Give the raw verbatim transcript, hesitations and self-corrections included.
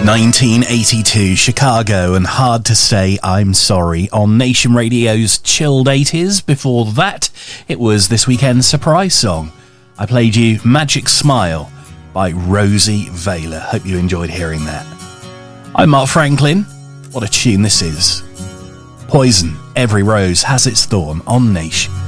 nineteen eighty-two, Chicago and Hard to Say I'm Sorry on Nation Radio's Chilled eighties. Before that, it was this weekend's surprise song. I played you Magic Smile by Rosie Vela. Hope you enjoyed hearing that. I'm Mark Franklin. What a tune this is. Poison, Every Rose Has Its Thorn on Nation.